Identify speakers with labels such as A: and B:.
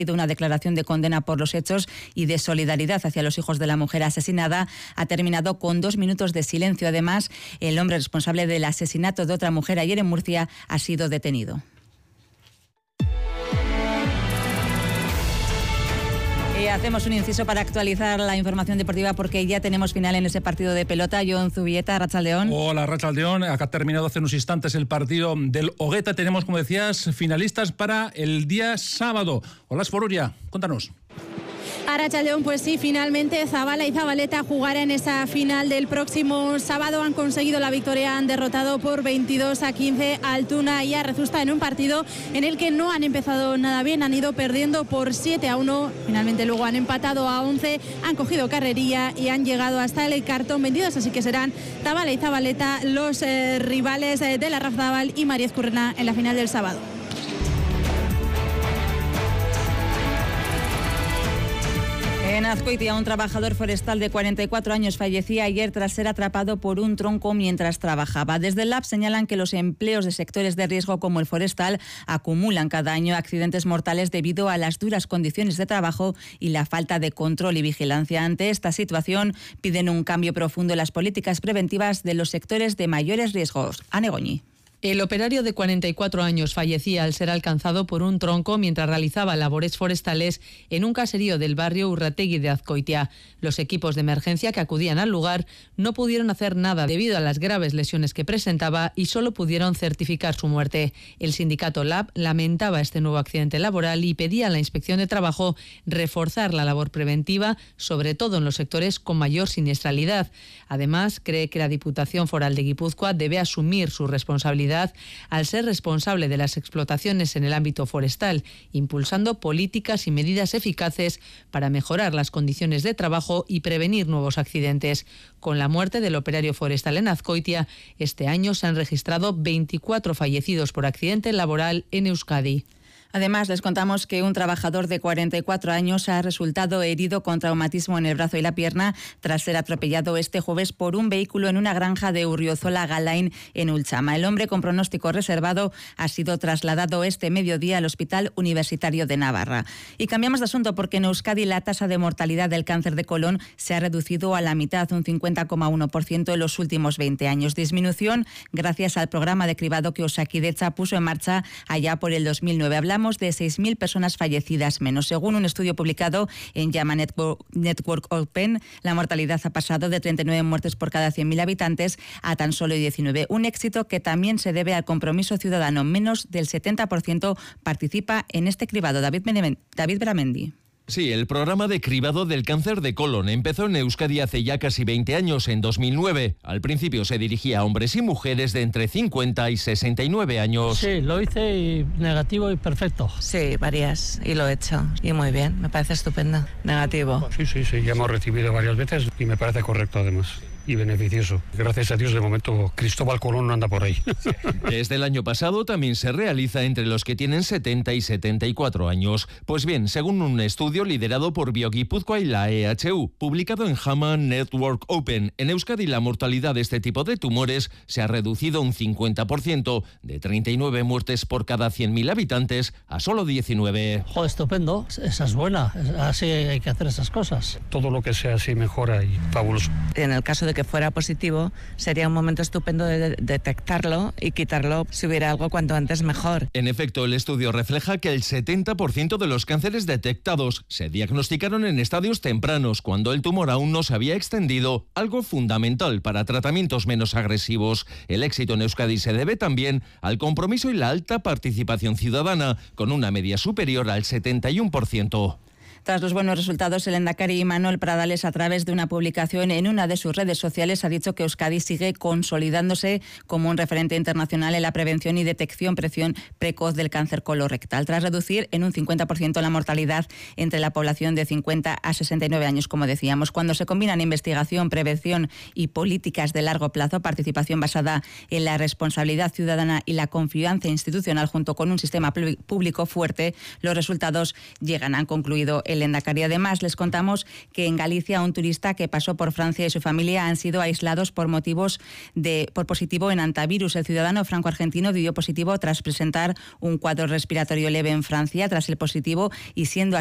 A: una declaración de condena por los hechos y de solidaridad hacia los hijos de la mujer asesinada. Ha terminado con 2 minutos de silencio. Además, el hombre responsable del asesinato de otra mujer ayer en Murcia ha sido detenido. Hacemos un inciso para actualizar la información deportiva porque ya tenemos final en ese partido de pelota. Jon Zubieta, Arratsaldeón.
B: Hola, Arratsaldeón. Acá ha terminado hace unos instantes el partido del Hogueta. Tenemos, como decías, finalistas para el día sábado. Hola, Sporuria, cuéntanos.
C: Arratsaldeón, pues sí, finalmente Zabala y Zabaleta jugarán en esa final del próximo sábado. Han conseguido la victoria, han derrotado por 22-15 a Altuna y a Rezusta en un partido en el que no han empezado nada bien, han ido perdiendo por 7-1, finalmente luego han empatado a 11, han cogido carrerilla y han llegado hasta el cartón 22, así que serán Zabala y Zabaleta los rivales de la Larrazábal y María Ezcurrena en la final del sábado.
A: En Azkoitia, un trabajador forestal de 44 años fallecía ayer tras ser atrapado por un tronco mientras trabajaba. Desde el LAB señalan que los empleos de sectores de riesgo como el forestal acumulan cada año accidentes mortales debido a las duras condiciones de trabajo y la falta de control y vigilancia. Ante esta situación, piden un cambio profundo en las políticas preventivas de los sectores de mayores riesgos. Ane Goñi.
D: El operario de 44 años fallecía al ser alcanzado por un tronco mientras realizaba labores forestales en un caserío del barrio Urrategui de Azkoitia. Los equipos de emergencia que acudían al lugar no pudieron hacer nada debido a las graves lesiones que presentaba y solo pudieron certificar su muerte. El sindicato LAB lamentaba este nuevo accidente laboral y pedía a la Inspección de Trabajo reforzar la labor preventiva, sobre todo en los sectores con mayor siniestralidad. Además, cree que la Diputación Foral de Guipúzcoa debe asumir su responsabilidad al ser responsable de las explotaciones en el ámbito forestal, impulsando políticas y medidas eficaces para mejorar las condiciones de trabajo y prevenir nuevos accidentes. Con la muerte del operario forestal en Azkoitia, este año se han registrado 24 fallecidos por accidente laboral en Euskadi.
A: Además, les contamos que un trabajador de 44 años ha resultado herido con traumatismo en el brazo y la pierna tras ser atropellado este jueves por un vehículo en una granja de Urriozola-Galain en Ultzama. El hombre con pronóstico reservado ha sido trasladado este mediodía al Hospital Universitario de Navarra. Y cambiamos de asunto porque en Euskadi la tasa de mortalidad del cáncer de colon se ha reducido a la mitad, un 50,1% en los últimos 20 años. Disminución gracias al programa de cribado que Osakidetza puso en marcha allá por el 2009. Hablamos de 6.000 personas fallecidas menos. Según un estudio publicado en JAMA Network Open, la mortalidad ha pasado de 39 muertes por cada 100.000 habitantes a tan solo 19. Un éxito que también se debe al compromiso ciudadano. Menos del 70% participa en este cribado. David Beramendi.
E: Sí, el programa de cribado del cáncer de colon empezó en Euskadi hace ya casi 20 años, en 2009. Al principio se dirigía a hombres y mujeres de entre 50 y 69 años.
F: Sí, lo hice y negativo y perfecto.
G: Sí, varias, y lo he hecho. Y muy bien, me parece estupendo. Negativo.
H: Sí, ya hemos recibido varias veces y me parece correcto además. Y beneficioso. Gracias a Dios, de momento, Cristóbal Colón no anda por ahí.
E: Desde el año pasado también se realiza entre los que tienen 70 y 74 años. Pues bien, según un estudio liderado por BioGipuzkoa y la EHU, publicado en JAMA Network Open, en Euskadi la mortalidad de este tipo de tumores se ha reducido un 50%, de 39 muertes por cada 100.000 habitantes a solo 19.
F: Joder, estupendo. Esa es buena. Así hay que hacer esas cosas.
H: Todo lo que sea así mejora y fabuloso.
G: En el caso de que fuera positivo, sería un momento estupendo de detectarlo y quitarlo, si hubiera algo cuanto antes mejor.
E: En efecto, el estudio refleja que el 70% de los cánceres detectados se diagnosticaron en estadios tempranos, cuando el tumor aún no se había extendido, algo fundamental para tratamientos menos agresivos. El éxito en Euskadi se debe también al compromiso y la alta participación ciudadana, con una media superior al 71%.
A: Tras los buenos resultados, el lehendakari Manuel Pradales, a través de una publicación en una de sus redes sociales, ha dicho que Euskadi sigue consolidándose como un referente internacional en la prevención y detección precoz del cáncer colorectal, tras reducir en un 50% la mortalidad entre la población de 50 a 69 años, como decíamos. Cuando se combinan investigación, prevención y políticas de largo plazo, participación basada en la responsabilidad ciudadana y la confianza institucional, junto con un sistema público fuerte, los resultados llegan, han concluido el lehendakari. Además, les contamos que en Galicia un turista que pasó por Francia y su familia han sido aislados por positivo en antivirus. El ciudadano franco-argentino dio positivo tras presentar un cuadro respiratorio leve en Francia. Tras el positivo y siendo